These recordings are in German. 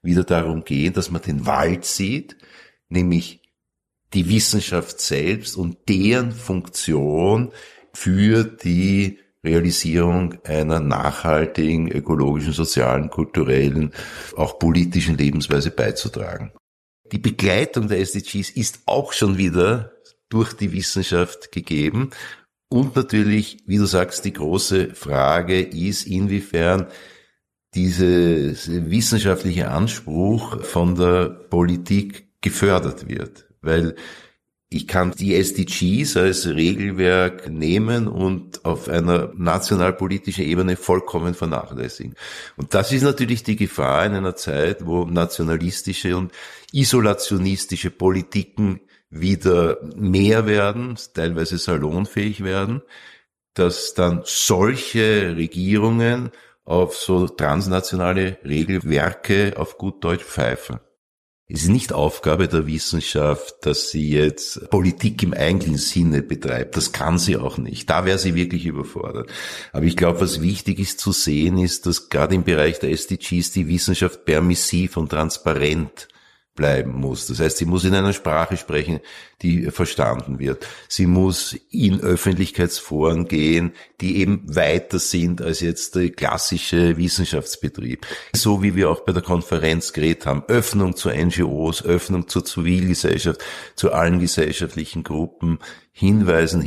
wieder darum gehen, dass man den Wald sieht, nämlich die Wissenschaft selbst und deren Funktion für die Realisierung einer nachhaltigen, ökologischen, sozialen, kulturellen, auch politischen Lebensweise beizutragen. Die Begleitung der SDGs ist auch schon wieder durch die Wissenschaft gegeben. Und natürlich, wie du sagst, die große Frage ist, inwiefern dieser wissenschaftliche Anspruch von der Politik gefördert wird. Weil ich kann die SDGs als Regelwerk nehmen und auf einer nationalpolitischen Ebene vollkommen vernachlässigen. Und das ist natürlich die Gefahr in einer Zeit, wo nationalistische und isolationistische Politiken wieder mehr werden, teilweise salonfähig werden, dass dann solche Regierungen auf so transnationale Regelwerke auf gut Deutsch pfeifen. Es ist nicht Aufgabe der Wissenschaft, dass sie jetzt Politik im eigentlichen Sinne betreibt. Das kann sie auch nicht. Da wäre sie wirklich überfordert. Aber ich glaube, was wichtig ist zu sehen, ist, dass gerade im Bereich der SDGs die Wissenschaft permissiv und transparent bleiben muss. Das heißt, sie muss in einer Sprache sprechen, die verstanden wird. Sie muss in Öffentlichkeitsforen gehen, die eben weiter sind als jetzt der klassische Wissenschaftsbetrieb. So wie wir auch bei der Konferenz geredet haben. Öffnung zu NGOs, Öffnung zur Zivilgesellschaft, zu allen gesellschaftlichen Gruppen. Hinweisen,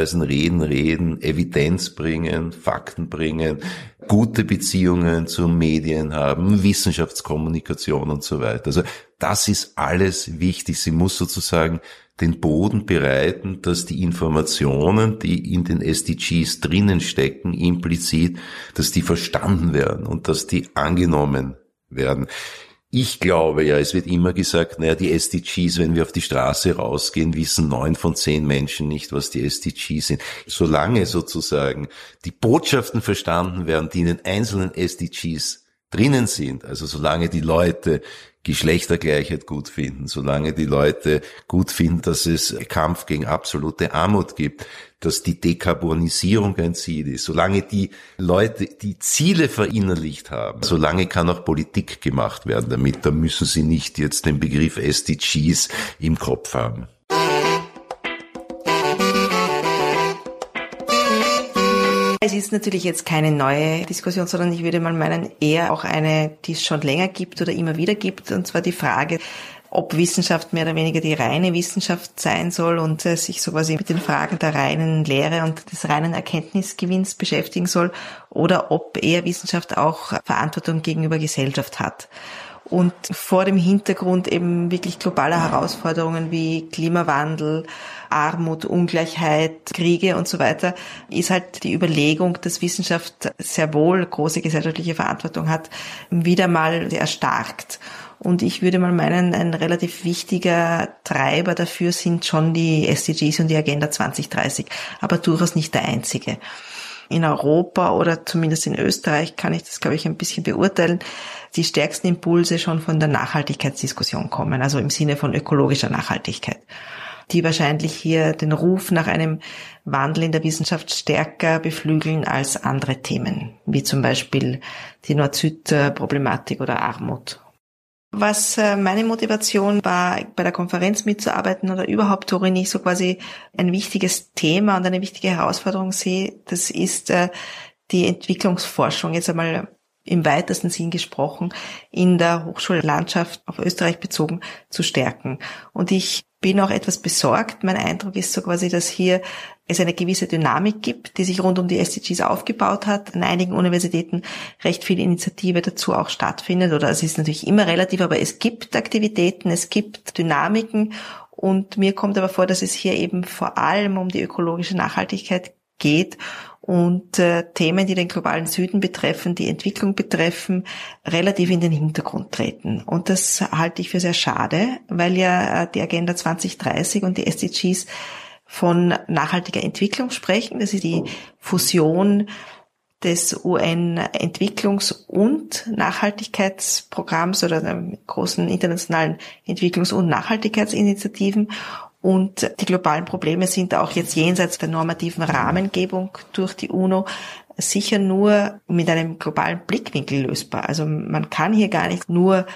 reden, Evidenz bringen, Fakten bringen, gute Beziehungen zu Medien haben, Wissenschaftskommunikation und so weiter. Also das ist alles wichtig. Sie muss sozusagen den Boden bereiten, dass die Informationen, die in den SDGs drinnen stecken, implizit, dass die verstanden werden und dass die angenommen werden. Ich glaube ja, es wird immer gesagt, naja, die SDGs, wenn wir auf die Straße rausgehen, wissen 9 von 10 Menschen nicht, was die SDGs sind. Solange sozusagen die Botschaften verstanden werden, die in den einzelnen SDGs drinnen sind, also solange die Leute Geschlechtergleichheit gut finden, solange die Leute gut finden, dass es Kampf gegen absolute Armut gibt, dass die Dekarbonisierung ein Ziel ist, solange die Leute die Ziele verinnerlicht haben, solange kann auch Politik gemacht werden damit. Da müssen sie nicht jetzt den Begriff SDGs im Kopf haben. Es ist natürlich jetzt keine neue Diskussion, sondern ich würde mal meinen, eher auch eine, die es schon länger gibt oder immer wieder gibt, und zwar die Frage, ob Wissenschaft mehr oder weniger die reine Wissenschaft sein soll und sich so quasi mit den Fragen der reinen Lehre und des reinen Erkenntnisgewinns beschäftigen soll, oder ob eher Wissenschaft auch Verantwortung gegenüber Gesellschaft hat. Und vor dem Hintergrund eben wirklich globaler Herausforderungen wie Klimawandel, Armut, Ungleichheit, Kriege und so weiter, ist halt die Überlegung, dass Wissenschaft sehr wohl große gesellschaftliche Verantwortung hat, wieder mal erstarkt. Und ich würde mal meinen, ein relativ wichtiger Treiber dafür sind schon die SDGs und die Agenda 2030, aber durchaus nicht der einzige. In Europa oder zumindest in Österreich kann ich das, glaube ich, ein bisschen beurteilen, die stärksten Impulse schon von der Nachhaltigkeitsdiskussion kommen, also im Sinne von ökologischer Nachhaltigkeit, die wahrscheinlich hier den Ruf nach einem Wandel in der Wissenschaft stärker beflügeln als andere Themen, wie zum Beispiel die Nord-Süd-Problematik oder Armut. Was meine Motivation war, bei der Konferenz mitzuarbeiten oder überhaupt, worin ich so quasi ein wichtiges Thema und eine wichtige Herausforderung sehe, das ist die Entwicklungsforschung, jetzt einmal im weitesten Sinn gesprochen, in der Hochschullandschaft auf Österreich bezogen zu stärken. Und ich bin auch etwas besorgt. Mein Eindruck ist so quasi, dass hier es eine gewisse Dynamik gibt, die sich rund um die SDGs aufgebaut hat. An einigen Universitäten recht viel Initiative dazu auch stattfindet. Oder es ist natürlich immer relativ, aber es gibt Aktivitäten, es gibt Dynamiken. Und mir kommt aber vor, dass es hier eben vor allem um die ökologische Nachhaltigkeit geht und Themen, die den globalen Süden betreffen, die Entwicklung betreffen, relativ in den Hintergrund treten. Und das halte ich für sehr schade, weil ja die Agenda 2030 und die SDGs von nachhaltiger Entwicklung sprechen. Das ist die Fusion des UN-Entwicklungs- und Nachhaltigkeitsprogramms oder der großen internationalen Entwicklungs- und Nachhaltigkeitsinitiativen. Und die globalen Probleme sind auch jetzt jenseits der normativen Rahmengebung durch die UNO sicher nur mit einem globalen Blickwinkel lösbar. Also man kann hier gar nicht nur